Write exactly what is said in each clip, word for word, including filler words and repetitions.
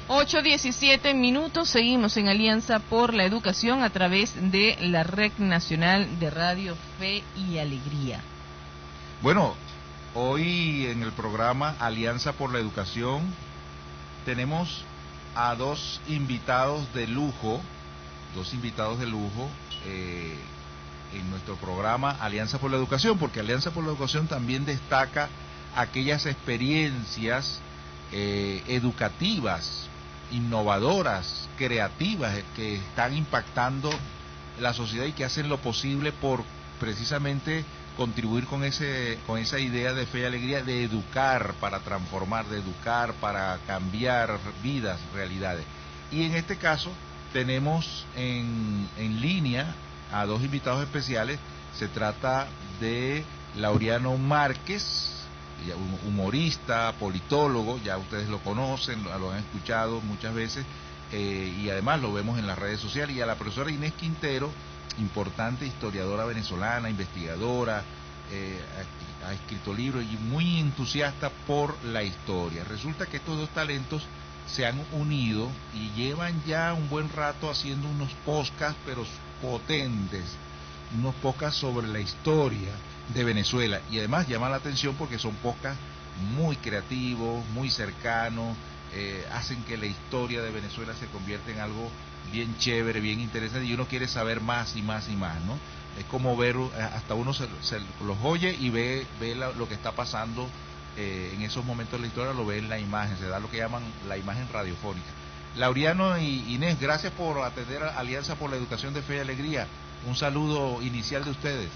ocho diecisiete minutos, seguimos en Alianza por la Educación a través de la Red Nacional de Radio Fe y Alegría. Bueno, hoy en el programa Alianza por la Educación tenemos a dos invitados de lujo, dos invitados de lujo eh, en nuestro programa Alianza por la Educación, porque Alianza por la Educación también destaca aquellas experiencias eh, educativas, innovadoras, creativas, que están impactando la sociedad y que hacen lo posible por precisamente contribuir con ese con esa idea de fe y alegría, de educar para transformar, de educar para cambiar vidas, realidades. Y en este caso tenemos en, en línea a dos invitados especiales. Se trata de Laureano Márquez, humorista, politólogo, ya ustedes lo conocen, lo, lo han escuchado muchas veces, eh, y además lo vemos en las redes sociales, y a la profesora Inés Quintero, importante historiadora venezolana, investigadora, eh, ha, ha escrito libros y muy entusiasta por la historia. Resulta que estos dos talentos se han unido y llevan ya un buen rato haciendo unos podcasts, pero potentes, unos podcasts sobre la historia de Venezuela, y además llama la atención porque son podcasts muy creativos, muy cercanos, eh, hacen que la historia de Venezuela se convierta en algo bien chévere, bien interesante, y uno quiere saber más y más y más, ¿no? Es como ver, hasta uno se, se los oye y ve, ve la, lo que está pasando eh, en esos momentos de la historia, lo ve en la imagen, se da lo que llaman la imagen radiofónica. Laureano y Inés, gracias por atender a Alianza por la Educación de Fe y Alegría. Un saludo inicial de ustedes.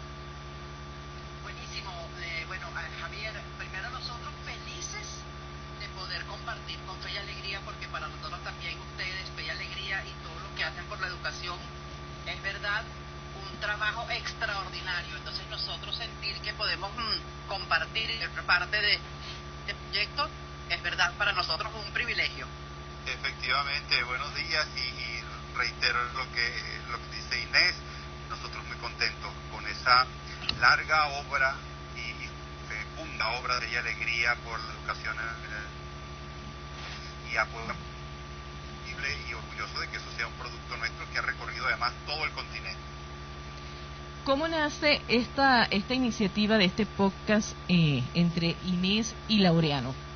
Es verdad, un trabajo extraordinario. Entonces nosotros sentir que podemos mmm, compartir parte de este proyecto, es verdad, para nosotros un privilegio. Efectivamente, buenos días, y, y reitero lo que, lo que dice Inés, nosotros muy contentos con esa larga obra y fecunda obra de alegría por la educación y apoyo, y orgulloso de que eso sea un producto nuestro que ha recorrido además todo el continente. ¿Cómo nace esta esta iniciativa de este podcast eh, entre Inés y Laureano?